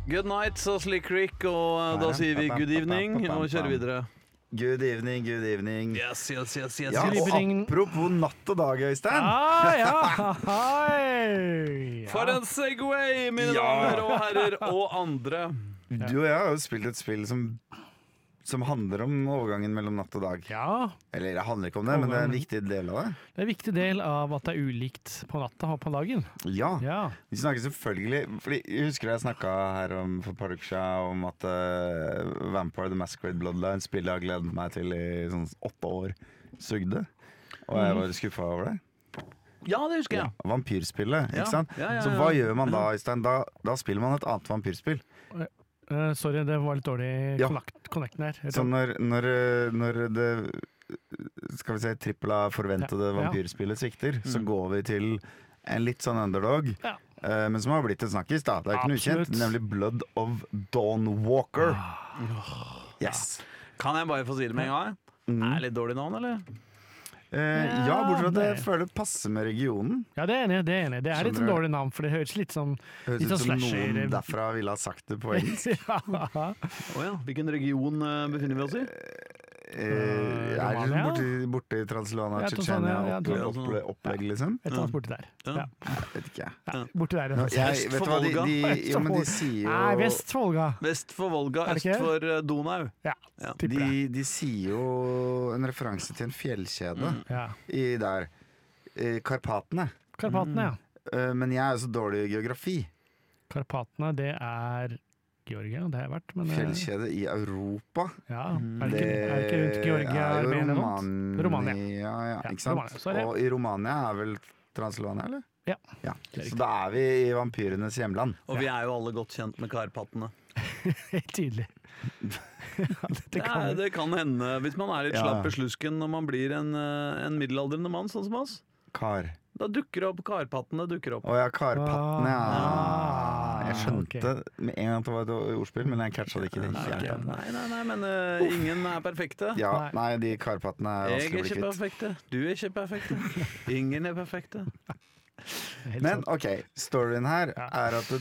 Good night, så Slick Rick, og da sier vi good evening og kjører videre. Good evening, good evening. Yes. Ja, Good og evening. apropos natt og dag, Øystein. Hei. For en segway, mine Ja. damer og herrer og andre. Du og jeg har jo spilt et spill som handler om overgangen mellom natt og dag. Ja, Eller det handler ikke om det, men det er en viktig del av det. det er en viktig del av at det er ulikt på natta og på dagen. Ja, Ja, vi snakker selvfølgelig fordi jeg husker jeg snakket her for et par uker siden om at Vampire the Masquerade Bloodline spillet jeg har gledet meg til i sånn 8 år sugde. Og jeg var skuffet over det. Ja, det husker jeg. Vampyrspillet, Ja. ikke sant? Ja. Så hva gjør man da, Øystein? Da spiller man et annet vampyrspill. sorry, det var litt dårlig Ja. connecten her. Så når det skal vi si trippel av forventede Ja. vampyrspillet svikter, så går vi til en litt sånn underdog, Ja. men som har blitt en snakkis, da. Det er ikke noe ukjent, Absolutt. nemlig Blood of Dawnwalker. Yes. Kan jeg bare få si det med en gang? Er det litt dårlig navn, eller? Ja, bortsett fra at jeg det- føler det passer med regionen. Ja, det er enig. Det er litt Skjønner sånn du? dårlig navn, for det høres litt sånn Høres Litt ut sånn som slasher. noen derfra ville ha sagt det på engelsk. Ja. Ja. Hvilken region befinner vi oss i? Er det Romania? borti Transylvania, Ja, Tanzania, ja, Tsjetsjenia, opplegg, liksom? Et eller annet borti der. Ja. Ja. Jeg vet ikke. Ja, borti der. Jeg, vet du hva, jo, men de sier jo Nei, Vest-Volga. Vest for Volga, Er det øst ikke? for Donau. Ja, Ja. tipper jeg. De sier jo en referanse til en fjellkjede Ja. i der. Karpatene. Karpatene, ja. Men jeg er jo så dårlig i geografi. Karpatene, det er Georgia, det har jeg vært, men Fjellkjede i Europa. ja. Er det ikke rundt Georgia er jo Armenia eller noe sånt? Romania. Ja, Ja, ikke sant? Romania, så er det- Og i Romania er vel Transylvania, eller? Ja. Så da er vi i vampyrenes hjemland. Og vi er jo alle godt kjent med Karpatene. Helt tydelig. Det kan hende, hvis man er litt Ja. slapp i slusken når man blir en middelaldrende mann, sånn som oss. Kar. Da dukker det opp, Karpatene dukker opp. Å ja, Karpatene, ja. Ah, Jeg skjønte med en gang at det var et ordspill, men jeg catcha det ikke. Det Nei, helt. nei, men ingen er perfekte. Ja, nei, de Karpatene er Jeg vanskelig er å bli ikke kvitt. perfekte, du er ikke perfekte. Ingen er perfekte. Helt Men sant. ok, storyen her Ja. er at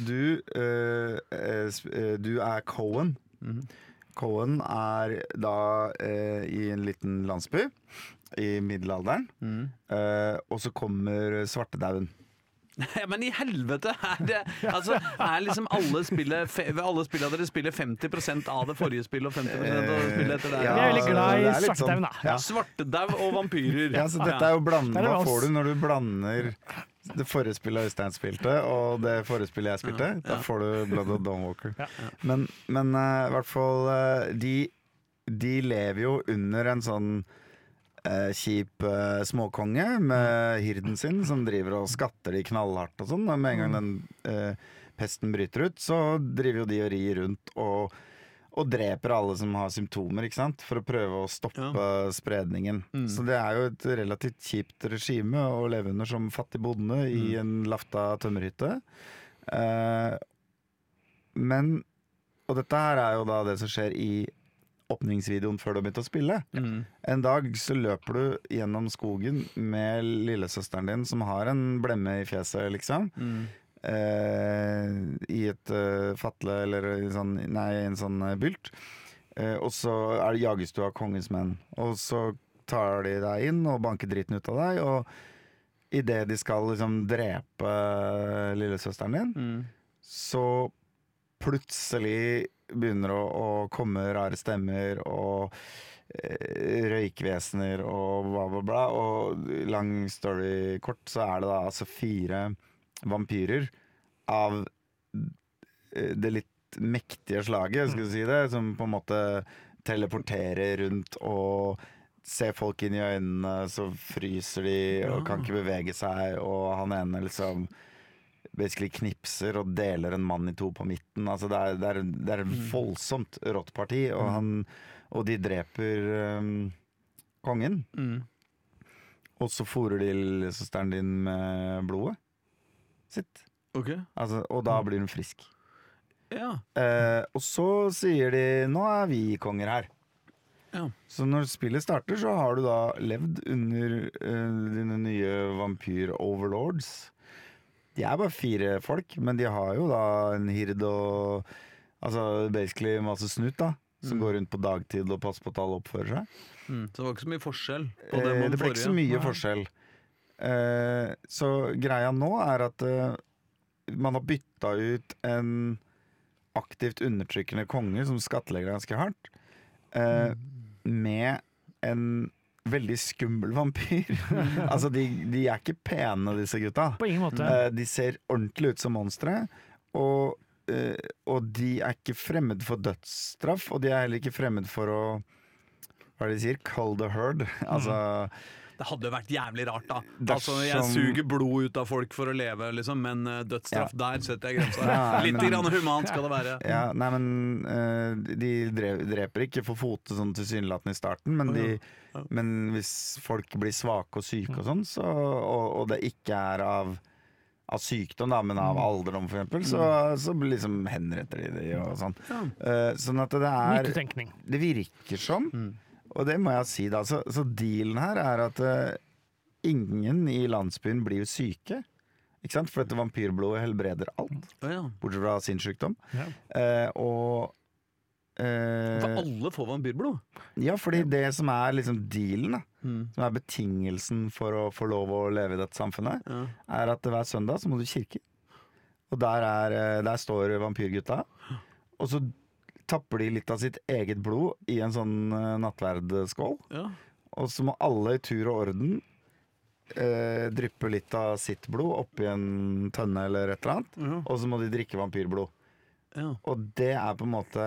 du er Cohen. Cohen er da i en liten landsby i middelalderen, og så kommer svartedauden. Ja, men i helvete er det altså, er liksom alle spillene dere spiller 50% av det forrige spillet og 50% av det spillet etter det. Jeg er veldig glad i det er litt svartedauden, da. Ja. Svartedau og vampyrer. Ja, så dette er jo Det er Hva oss. får du når du blander det forrige spillet Øystein spilte, og det forrige spillet jeg spilte? Da får du Blood of Dawnwalker. Ja. Men i hvert fall de lever jo under en sånn kjip småkonge med hirden sin, som driver og skatter de knallhardt og sånn. Og med en gang den pesten bryter ut, så driver jo de og rir rundt og dreper alle som har symptomer, ikke sant? For å prøve å stoppe spredningen. Så det er jo et relativt kjipt regime å leve under som fattig bonde i en lafta tømmerhytte. Og dette her er jo da det som skjer i åpningsvideoen før du har begynt å spille. En dag så løper du gjennom skogen med lillesøsteren din som har en blemme i fjeset, liksom. I et fatle eller i en sånn bylt. Og så jages du av kongens menn. Og så tar de deg inn og banker dritten ut av deg. Og idet de skal liksom drepe lillesøsteren din, så plutselig begynner å komme rare stemmer og røykvesener og bla bla bla. Og lang story kort, så er det da altså 4 vampyrer av det litt mektige slaget, skal vi si det, som på en måte teleporterer rundt og ser folk inn i øynene, så fryser de og kan ikke bevege seg, og han ene liksom basically knipser og deler en mann i 2 på midten. Altså det er et voldsomt rått parti, og de dreper kongen. Og så fôrer de lillesøsteren din med blodet sitt. Ok. Altså, og da blir hun frisk. Ja. Og så sier de 'nå er vi konger her'. Ja. Så når spillet starter, så har du da levd under dine nye vampyr-overlords. De er bare 4 folk, men de har jo da en hird og Altså basically masse snut da, som går rundt på dagtid og passer på at alle oppfører seg. Så det var ikke så mye forskjell på det mot Det ble ikke så mye forskjell. Så greia nå er at man har bytta ut en aktivt undertrykkende konge som skattlegger ganske hardt, med en veldig skummel vampyr. Altså de er ikke pene, disse gutta. På ingen måte. De ser ordentlig ut som monstre, og de er ikke fremmed for dødsstraff, og de er heller ikke fremmed for å, hva er det de sier, cull the herd. Altså Det hadde vært jævlig rart da. Dersom- Altså, jeg suger blod ut av folk for å leve, liksom, men dødsstraff, der setter jeg grensa. Ja, Litt men- grann humant skal det være. Ja, nei, men de dreper ikke for fote sånn tilsynelatende i starten, men, men hvis folk blir svake og syke og sånn, så, og det ikke er av sykdom, da, men av alderdom for eksempel, så liksom henretter de og sånn. Sånn at det er Nyttetenkning. Det virker som, og det må jeg si da, så dealen her er at ingen i landsbyen blir jo syke, ikke sant? For dette vampyrblodet helbreder alt, bortsett fra sinnssykdom. Ja. For alle får vampyrblod. Ja, fordi det som er liksom dealen, da, som er betingelsen for å få lov å leve i dette samfunnet, er at hver søndag så må du i kirke. Og der står vampyrgutta, og så tapper de litt av sitt eget blod i en sånn nattverdskål. Ja. Og så må alle i tur og orden dryppe litt av sitt blod oppi en tønne eller et eller annet, og så må de drikke vampyrblod. Ja. Og det er på en måte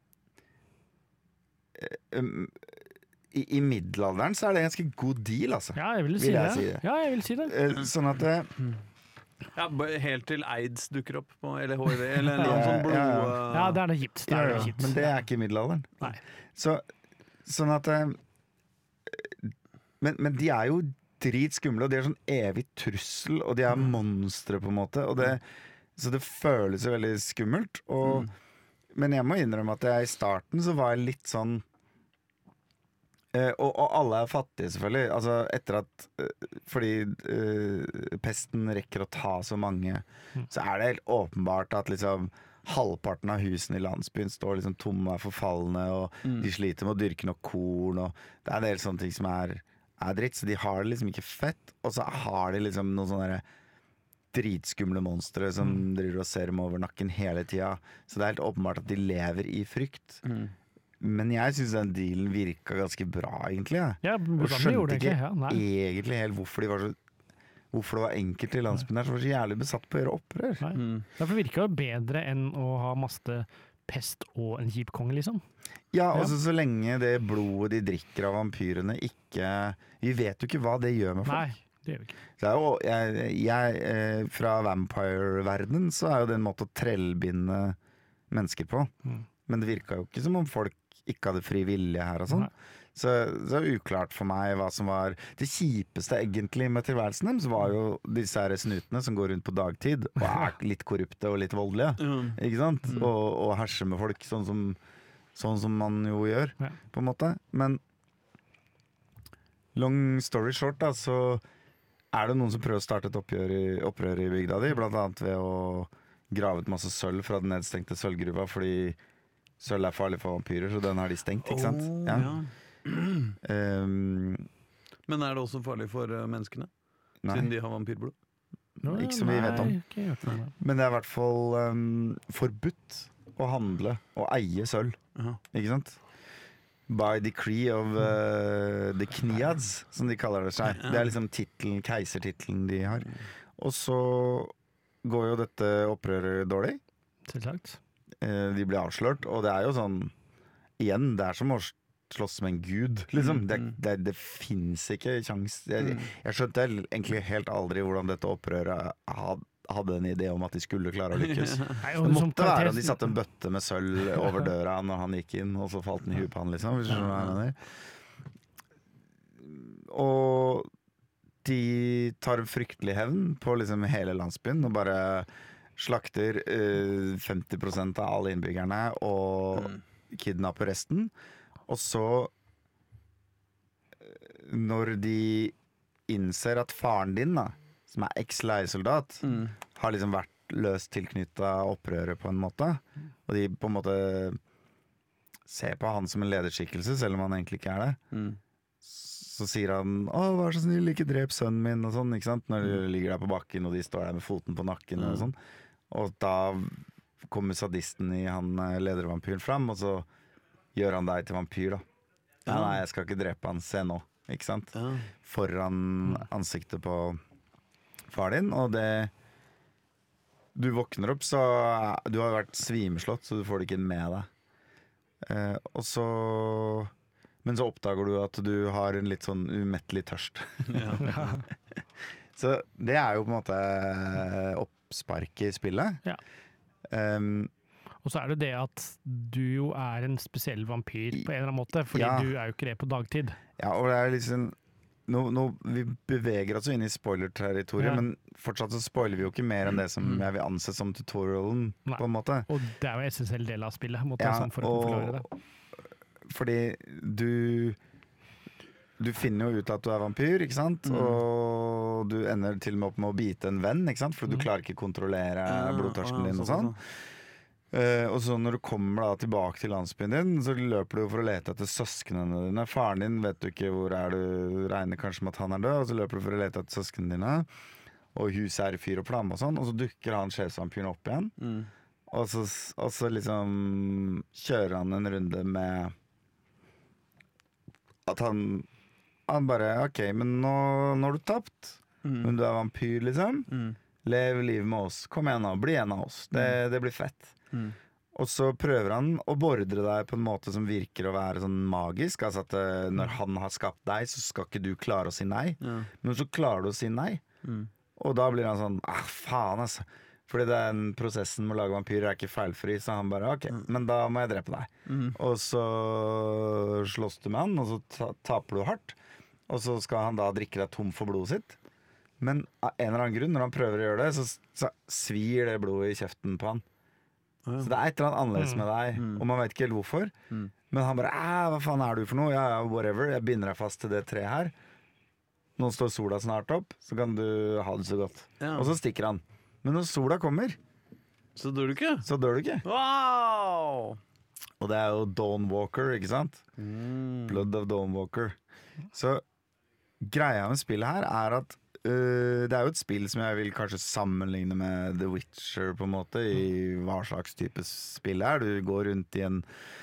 i middelalderen så er det en ganske god deal, altså. Ja, jeg vil si Vil det. jeg si det. Ja, jeg vil si det. Sånn at Ja, helt til AIDS dukker opp på, eller HIV, eller en annen sånn blod... Ja, det er det kjipt. Det er det kjipt. men det er ikke middelalderen. Nei. Sånn at men de er jo dritskumle, og de er sånn evig trussel, og de er monstre på en måte, og så det føles jo veldig skummelt. Men jeg må innrømme at i starten så var jeg litt sånn og alle er fattige selvfølgelig, altså etter at fordi pesten rekker å ta så mange, så er det helt åpenbart at liksom halvparten av husene i landsbyen står liksom tomme og forfallende, og de sliter med å dyrke nok korn, og det er en del sånne ting som er dritt, så de har det liksom ikke fett, og så har de liksom noen sånne dritskumle monstre som driver og ser dem over nakken hele tida, så det er helt åpenbart at de lever i frykt. Men jeg synes den dealen virka ganske bra, egentlig. Ja, Og skjønte ikke ja, egentlig helt hvorfor det var enkelte i landsbyen der som var så jævlig besatt på å gjøre opprør. Derfor virker det bedre enn å ha masse pest og en kjip konge, liksom. Ja, altså så lenge det blodet de drikker av vampyrene ikke... Vi vet jo ikke hva det gjør med folk. Nei, det gjør vi ikke. Så er jo, fra vampire-verdenen så er jo det en måte å trellbinde mennesker på. Men det virka jo ikke som om folk ikke hadde fri vilje her og sånn. Så det er uklart for meg hva som var det kjipeste egentlig med tilværelsen deres, var jo disse her snutene som går rundt på dagtid og er litt korrupte og litt voldelige, ikke sant? Og herser med folk sånn som man jo gjør, på en måte. Men long story short da, så er det noen som prøver å starte et opprør i bygda di, blant annet ved å grave ut masse sølv fra den nedstengte sølvgruva, fordi sølv er farlig for vampyrer, så den har de stengt, ikke sant? Men er det også farlig for menneskene? Nei. Siden de har vampyrblod? Ikke som vi vet om. Ikke. Men det er i hvert fall forbudt å handle og eie sølv, ikke sant? By decree of the Kniads, som de kaller det seg. Det er liksom keisertitlen de har. Og så går jo dette opprøret dårlig. Selvsagt. De blir avslørt, og det er jo sånn igjen, det er som å slåss med en gud, liksom. Det finnes ikke sjans. Jeg skjønte egentlig helt aldri hvordan dette opprøret hadde en idé om at de skulle klare å lykkes. Det måtte være at de satte en bøtte med sølv over døra når han gikk inn, og så falt den i huet på han, liksom. Hvis du skjønner hva jeg mener. Og de tar en fryktelig hevn på liksom hele landsbyen, og bare slakter 50% av alle innbyggerne og kidnapper resten. Og så når de innser at faren din da, som er eks-leiesoldat, har liksom vært løst tilknyttet opprøret på en måte. Og de på en måte ser på han som en lederskikkelse, selv om han egentlig ikke er det. Så sier han 'Å, vær så snill, ikke drep sønnen min', og sånn, ikke sant? Når de ligger der på bakken, og de står der med foten på nakken og sånn. Og da kommer sadisten i han ledervampyren fram, og så gjør han deg til vampyr, da. Ja, nei, jeg skal ikke drepe han, se nå, ikke sant? Foran ansiktet på far din, og det du våkner opp, så du har vært svimeslått, så du får det ikke med deg. Og så men så oppdager du at du har en litt sånn umettelig tørst. Så det er jo på en måte oppspark i spillet. Ja. Og så er det det at du jo er en spesiell vampyr på en eller annen måte, fordi du er jo ikke det på dagtid. Ja, og det er liksom vi beveger oss jo inn i spoiler-territoriet, men fortsatt så spoiler vi jo ikke mer enn det som jeg vil anse som tutorialen, på en måte. Og det er jo essensiell del av spillet, sånn for å forklare det. Fordi du finner jo ut at du er vampyr, ikke sant? Og du ender til og med opp med å bite en venn, ikke sant? For du klarer ikke å kontrollere blodtørsten din og sånn. Og så når du kommer da tilbake til landsbyen din, så løper du for å lete etter søsknene dine. Faren din vet du ikke hvor er, du regner kanskje med at han er død, og så løper du for å lete etter søsknene dine. Og huset er i fyr og flamme og sånn, og så dukker han sjefsvampyren opp igjen. Og så liksom kjører han en runde med at han bare ok, men nå har du tapt. Men du er vampyr, liksom. Lev livet med oss. Kom igjen nå, bli en av oss. Det blir fett. Og så prøver han å bordre deg på en måte som virker å være sånn magisk. Altså at når han har skapt deg, så skal ikke du klare å si nei. Men så klarer du å si nei. Og da blir han sånn faen, altså. Fordi den prosessen med å lage vampyrer er ikke feilfri, så han bare ok, men da må jeg drepe deg. Og så slåss du med han, og så taper du hardt. Og så skal han da drikke deg tom for blodet sitt. Men av en eller annen grunn, når han prøver å gjøre det, så svir det blodet i kjeften på han. Så det er et eller annet annerledes med deg, og man vet ikke helt hvorfor. Men han bare hva faen er du for noe? Ja, whatever, jeg binder deg fast til det treet her. Nå står sola snart opp, så kan du ha det så godt. Og så stikker han. Men når sola kommer, så dør du ikke. Wow! Og det er jo Dawnwalker, ikke sant? Blood of Dawnwalker. Så greia med spillet her er at det er jo et spill som jeg vil kanskje sammenligne med The Witcher på en måte, i hva slags type spill det er. Du går rundt i en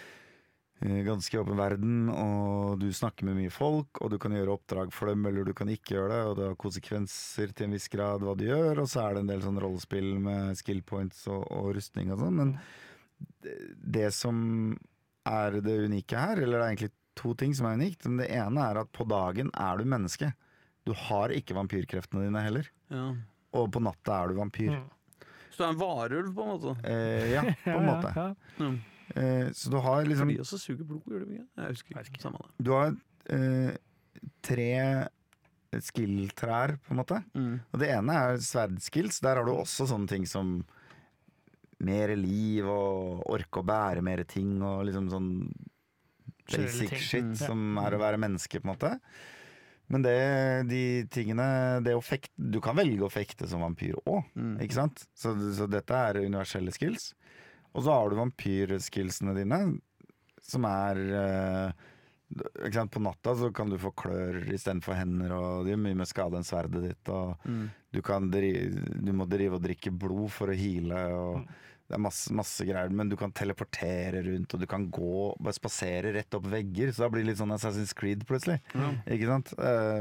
ganske åpen verden, og du snakker med mye folk, og du kan gjøre oppdrag for dem, eller du kan ikke gjøre det, og det har konsekvenser til en viss grad hva du gjør, og så er det en del sånn rollespill med skill points og rustning og sånn, men det som er det unike her, eller det er egentlig to ting som er unikt, men det ene er at på dagen er du menneske. Du har ikke vampyrkreftene dine heller. Og på natta er du vampyr. Så du er en varulv på en måte? Ja, på en måte. Så du har liksom de også suger blod, gjør de ikke? Jeg husker ikke samme det. Du har 3 skill-trær på en måte. Og det ene er sverdskills. Der har du også sånne ting som mer liv og orke å bære mer ting og liksom sånn basic shit som er å være menneske på en måte. Men de tingene du kan velge å fekte som vampyr også, ikke sant? Så dette er universelle skills. Og så har du vampyrskillsene dine, som er ikke sant? På natta så kan du få klør i stedet for hender, og det gjør mye med skade enn sverdet ditt, og du må drive og drikke blod for å heale, og det er masse greier, men du kan teleportere rundt, og du kan bare spasere rett opp vegger, så da blir det litt sånn Assassin's Creed plutselig, ikke sant?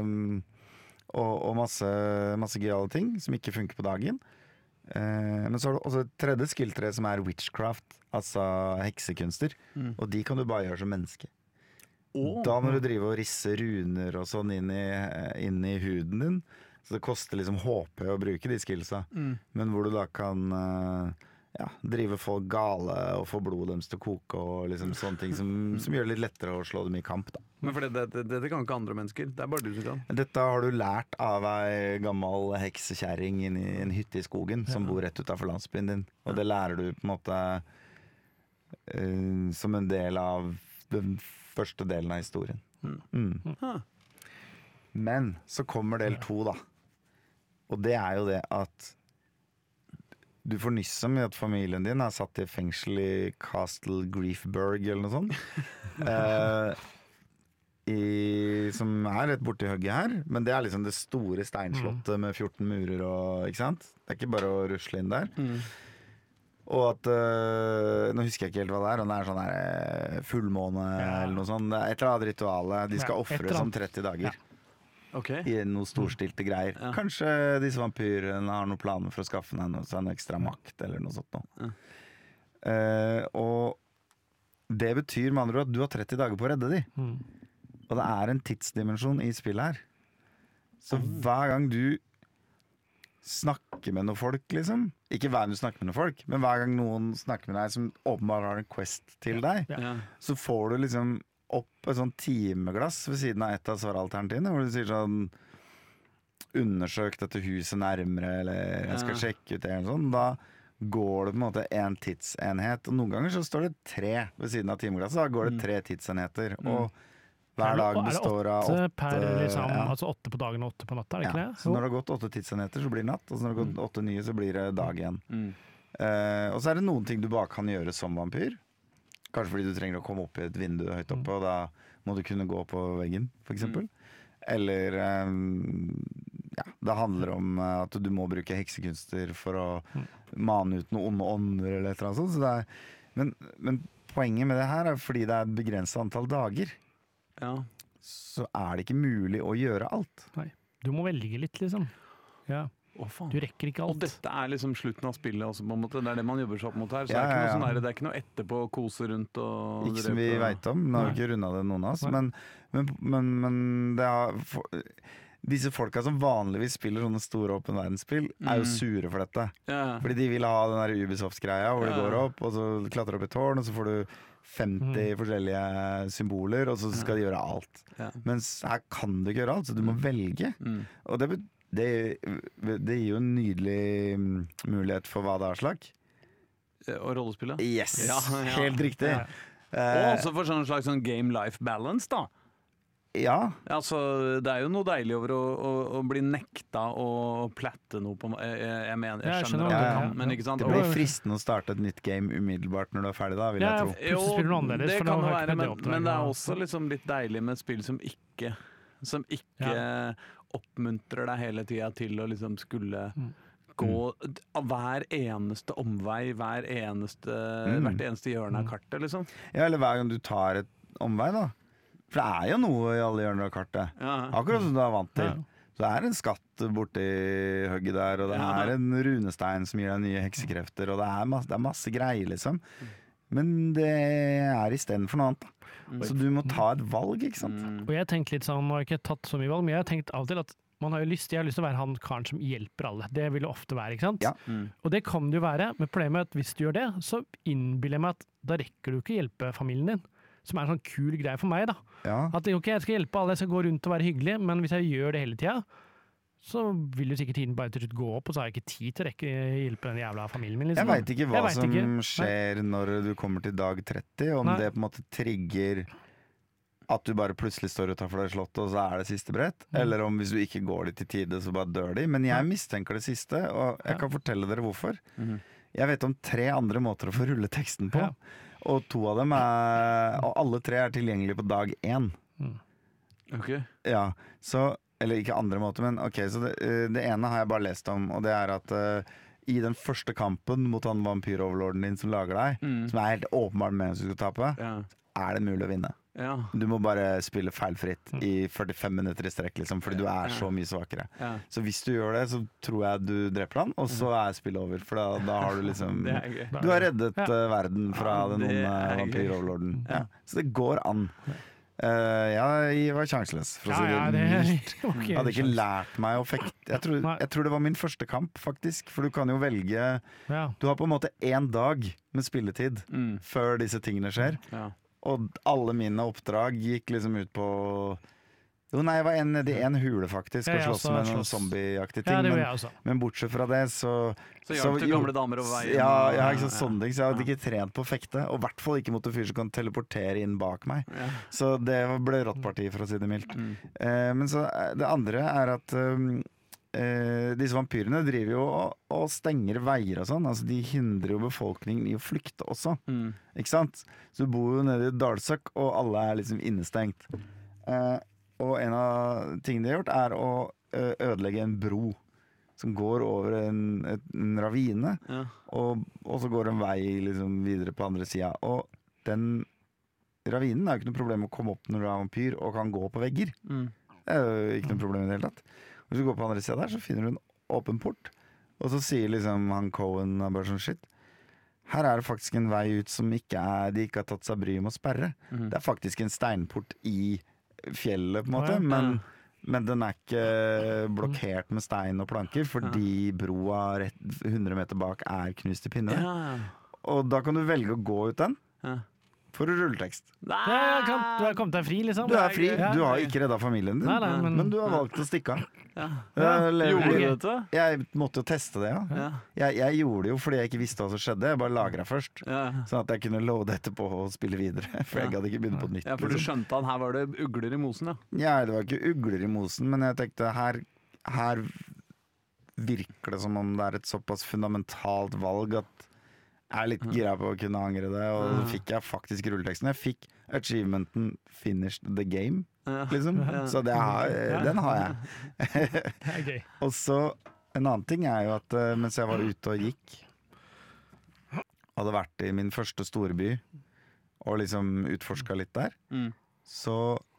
Og masse gøyale ting som ikke funker på dagen. Men så har du også et tredje skill-tre som er witchcraft, altså heksekunster, og de kan du bare gjøre som menneske. Da må du drive og risse runer og sånn inn i huden din, så det koster liksom HP å bruke de skillsa, men hvor du da kan drive folk gale og få blodet deres til å koke og liksom sånne ting som gjør det litt lettere å slå dem i kamp da. Men for dette kan ikke andre mennesker, det er bare du som kan. Dette har du lært av ei gammel heksekjerring i en hytte i skogen som bor rett utenfor landsbyen din, og det lærer du på en måte som en del av den første delen av historien. Men så kommer del 2 da, og det er jo det at du får nyss om at familien din er satt i fengsel i Castle Griefburg eller noe sånt. Som er rett borti hugget her. Men det er liksom det store steinslottet med 14 murer og, ikke sant? Det er ikke bare å rusle inn der. Og at nå husker jeg ikke helt hva det er. Om det er sånn der fullmåne eller noe sånt. Det er et eller annet rituale. De skal ofre som 30 dager. Okay. I noe storstilte greier. Ja. Kanskje disse vampyrene har noen planer for å skaffe deg noe ekstra makt eller noe sånt noe. Og det betyr med andre ord at du har 30 dager på å redde de. Og det er en tidsdimensjon i spillet her. Så hver gang du snakker med noen folk, liksom, ikke hver gang du snakker med noen folk, men hver gang noen snakker med deg som åpenbart har en quest til deg, så får du liksom opp et sånn timeglass ved siden av et av svaralternativene, hvor du sier sånn undersøk dette huset nærmere, eller jeg skal sjekke ut det, eller sånn. Da går det på en måte en tidsenhet, og noen ganger så står det 3 ved siden av timeglasset, da går det 3 tidsenheter, og hver dag består av 8 per, liksom, altså 8 på dagen og 8 på natta, er det ikke det? Så når det har gått 8 tidsenheter, så blir det natt, og så når det har gått 8 nye, så blir det dag igjen. Og så er det noen ting du bare kan gjøre som vampyr. Kanskje fordi du trenger å komme opp i et vindu høyt oppe, og da må du kunne gå på veggen, for eksempel. Eller det handler om at du må bruke heksekunster for å mane ut noen onde ånder eller et eller annet sånt. Så det er, men poenget med det her er fordi det er et begrenset antall dager. Så er det ikke mulig å gjøre alt. Nei, du må velge litt, liksom. Ja. Du rekker ikke alt. Og dette er liksom slutten av spillet også, på en måte. Det er det man jobber seg opp mot her. Så det er ikke noe sånn der, det er ikke noe etterpå å kose rundt og ikke som vi vet om. Nå har vi ikke rundet det noen av oss. Men det er disse folka som vanligvis spiller sånne store åpen verdensspill, er jo sure for dette. Fordi de vil ha den der Ubisoft-greia hvor det går opp, og så klatrer opp i tårn, og så får du 50 forskjellige symboler, og så skal de gjøre alt. Mens her kan du ikke gjøre alt, så du må velge. Og det gir jo en nydelig mulighet for hva det er slag. Og rollespillet? Yes, helt riktig. Og også for sånn slags sånn game life balance, da. Ja. Altså, det er jo noe deilig over å bli nekta å platte noe på jeg skjønner at du kan, men ikke sant? Det blir fristende å starte et nytt game umiddelbart når du er ferdig, da, vil jeg tro. Jo, det kan det være, men det er også liksom litt deilig med et spill som ikke oppmuntrer deg hele tida til å liksom skulle gå hver eneste omvei, hvert eneste hjørne av kartet, liksom. Ja, eller hver gang du tar et omvei, da. For det er jo noe i alle hjørner av kartet. Akkurat som du er vant til. Så det er en skatt borti hugget der, og det er en runestein som gir deg nye heksekrefter, og det er masse greier, liksom. Men det er istedenfor noe annet, da. Så du må ta et valg, ikke sant? Og jeg tenkte litt sånn, nå har jeg ikke tatt så mye valg, men jeg har tenkt av og til at jeg har lyst til å være han karen som hjelper alle. Det vil det ofte være, ikke sant? Og det kan det jo være, men problemet er at hvis du gjør det, så innbiller jeg meg at da rekker du ikke hjelpe familien din. Som er en sånn kul greie for meg, da. At jeg skal hjelpe alle, jeg skal gå rundt og være hyggelig, men hvis jeg gjør det hele tida, så vil jo sikkert tiden bare til slutt gå opp, og så har jeg ikke tid til å hjelpe den jævla familien min. Liksom. Jeg vet ikke hva som skjer når du kommer til dag 30, om det på en måte trigger at du bare plutselig står utenfor det slottet, og så er det siste brett, eller om hvis du ikke går dit i tide, så bare dør de. Men jeg mistenker det siste, og jeg kan fortelle dere hvorfor. Jeg vet om 3 andre måter å få rulleteksten på. Og 2 av dem og alle 3 er tilgjengelige på dag 1. Ok. Ja, så, eller ikke andre måter, men ok, så det ene har jeg bare lest om, og det er at i den første kampen mot han vampyroverlorden din som lager deg, som er helt åpenbart med at du skal tape, er det mulig å vinne. Du må bare spille feilfritt i 45 minutter i strekk, liksom, fordi du er så mye svakere. Så hvis du gjør det, så tror jeg du dreper han, og så er spillet over. For da har du liksom du har reddet verden fra den onde vampyroverlorden. Så det går an. Jeg var sjanseløs, for å si det mildt. Jeg hadde ikke lært meg å fekte. Jeg tror det var min første kamp, faktisk. For du kan jo velge Du har på en måte 1 dag med spilletid før disse tingene skjer. Og alle mine oppdrag gikk liksom ut på jeg var nede i en hule faktisk og slåss med noen zombie-aktige ting. Men bortsett fra det så hjalp du gamle damer over veien. Ikke sånne ting. Så jeg hadde ikke trent på å fekte. Og i hvert fall ikke mot en fyr som kan teleportere inn bak meg. Så det ble rått parti, for å si det mildt. Men så det andre er at disse vampyrene driver jo og stenger veier og sånn. Altså, de hindrer jo befolkningen i å flykte også. Ikke sant? Så du bor jo nede i et dalsøkk, og alle er liksom innestengt. Og en av tingene de har gjort, er å ødelegge en bro som går over en ravine, og så går en vei liksom videre på andre siden. Og den ravinen er jo ikke noe problem å komme opp når du er vampyr og kan gå på vegger. Det er jo ikke noe problem i det hele tatt. Hvis du går på andre siden der, så finner du en åpen port. Og så sier liksom han Cohen bare sånn shit. Her er det faktisk en vei ut som de ikke har tatt seg bry om å sperre. Det er faktisk en steinport i fjellet, på en måte. Men den er ikke blokkert med stein og planker, fordi broa 100 meter bak er knust i pinner. Og da kan du velge å gå ut den. For rulletekst. Du har kommet deg fri, liksom. Du er fri. Du har ikke redda familien din, men du har valgt å stikke av. Gjorde du dette? Jeg måtte jo teste det, Jeg gjorde det jo fordi jeg ikke visste hva som skjedde. Jeg bare lagra først, sånn at jeg kunne loade etterpå og spille videre. For jeg hadde ikke begynt på nytt. Ja, for du skjønte at her var det ugler i mosen, Ja, det var ikke ugler i mosen, men jeg tenkte her virker det som om det er et såpass fundamentalt valg at jeg er litt gira på å kunne angre det, og så fikk jeg faktisk rulleteksten. Jeg fikk achievementen 'Finished the game', liksom. Så den har jeg. Og så en annen ting er jo at mens jeg var ute og gikk, hadde vært i min første storby og liksom utforska litt der, så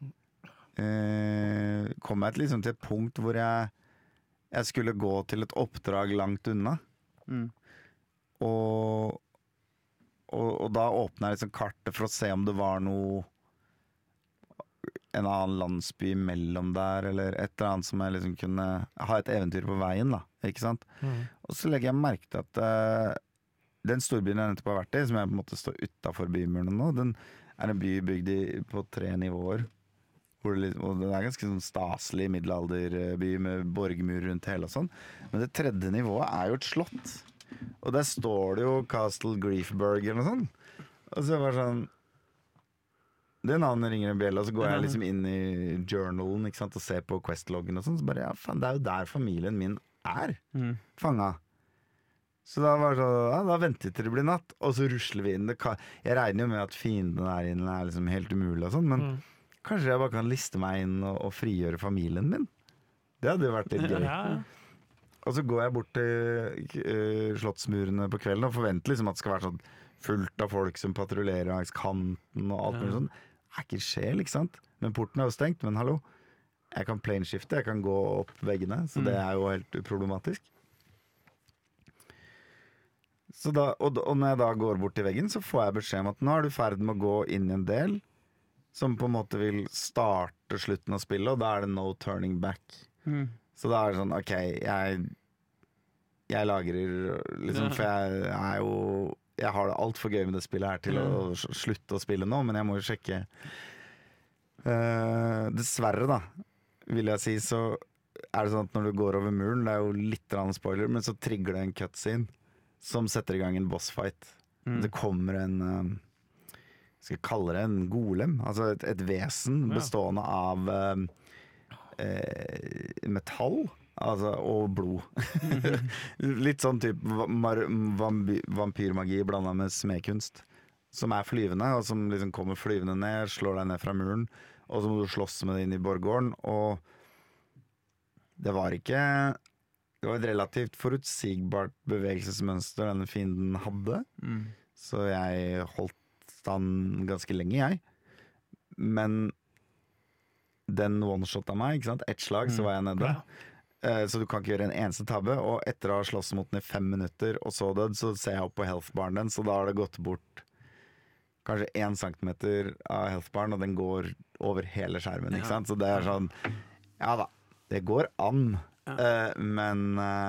kom jeg liksom til et punkt hvor jeg skulle gå til et oppdrag langt unna. Og da åpna jeg liksom kartet for å se om det var en annen landsby mellom der, eller et eller annet som jeg liksom kunne ha et eventyr på veien, da, ikke sant? Og så legger jeg merke til at den storbyen jeg nettopp har vært i, som jeg på en måte står utenfor bymurene nå, den er en by bygd på 3 nivåer. Og det er ganske sånn staselig middelalderby med borgmur rundt hele og sånn. Men det 3. nivået er jo et slott. Og der står det jo Castle Griefburg eller noe sånt. Og så er det bare sånn det navnet ringer en bjelle, og så går jeg liksom inn i journalen, ikke sant, og ser på Quest-loggen og sånn. Så bare, faen, det er jo der familien min er fanga. Så da var det sånn, da venter vi til det blir natt, og så rusler vi inn. Jeg regner jo med at fienden der inne er liksom helt umulig og sånn, men kanskje jeg bare kan liste meg inn og frigjøre familien min. Det hadde jo vært litt gøy. Og så går jeg bort til slottsmurene på kvelden og forventer liksom at det skal være sånn fullt av folk som patruljerer langs kanten og alt mulig sånn. Det er ikke sjel, ikke sant? Men porten er jo stengt, men hallo. Jeg kan planeskifte, jeg kan gå opp veggene, så det er jo helt uproblematisk. Så og når jeg da går bort til veggen, så får jeg beskjed om at nå er du ferdig med å gå inn i en del som på en måte vil starte slutten av spillet, og da er det no turning back. Så da er det sånn, ok, jeg lagrer liksom, for jeg har det alt for gøy med det spillet her til å slutte å spille nå, men jeg må jo sjekke. Dessverre da, vil jeg si, så er det sånn at når du går over muren, det er jo litt spoiler, men så trigger det en cutscene som setter i gang en bossfight. Det kommer skal jeg kalle det en golem, altså et vesen bestående av metall og blod. Litt sånn type vampyrmagi blandet med smedkunst, som er flyvende, og som liksom kommer flyvende ned, slår deg ned fra muren, og så må du slåss med det inn i borggården. Og det var et relativt forutsigbart bevegelsesmønster denne fienden hadde, så jeg holdt stand ganske lenge, jeg. Men den one-shot av meg, ikke sant? Et slag, så var jeg nede. Så du kan ikke gjøre en eneste tabbe. Og etter å ha slåss mot den i 5 minutter og så død, så ser jeg opp på health-baren den, så da har det gått bort kanskje 1 centimeter av health-baren, og den går over hele skjermen, ikke sant? Så det er sånn, ja da, det går an, men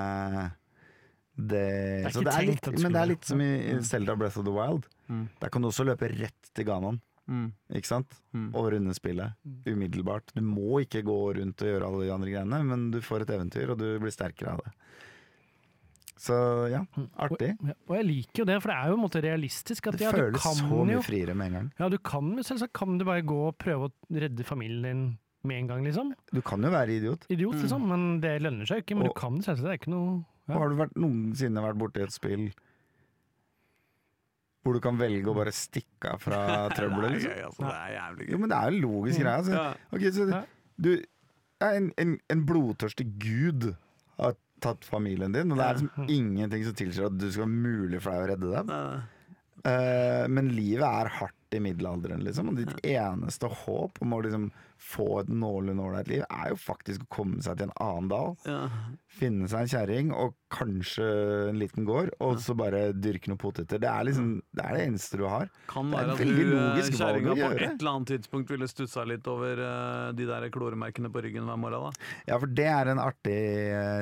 det er litt som i Zelda Breath of the Wild. Der kan du også løpe rett til Ganon. Ikke sant? Og runde spillet umiddelbart. Du må ikke gå rundt og gjøre alle de andre greiene, men du får et eventyr, og du blir sterkere av det. Så ja, artig. Og jeg liker jo det, for det er jo en måte realistisk. At, det føles så mye friere med en gang. Ja, selvsagt kan du bare gå og prøve å redde familien din med en gang, liksom. Du kan jo være idiot. Idiot, liksom, men det lønner seg ikke. Men du kan selvsagt, det er ikke noe Har du noensinne vært borti et spill hvor du kan velge å bare stikke av fra trøbbelet? Liksom? Altså, det er jævlig gøy. Jo, men det er jo en logisk greie. Altså. Okay, så en blodtørstig gud har tatt familien din, og det er liksom ingenting som tilsier at du skal være mulig for deg å redde dem. Men livet er hardt i middelalderen, liksom, og ditt eneste håp om å liksom få et nålende ålreit liv er jo faktisk å komme seg til en annen dal, finne seg en kjerring og kanskje en liten gård, og så bare dyrke noen poteter. Det er liksom det eneste du har. Kan være at kjerringa på et eller annet tidspunkt ville stussa litt over de der kloremerkene på ryggen hver morgen, da. Ja, for det er en artig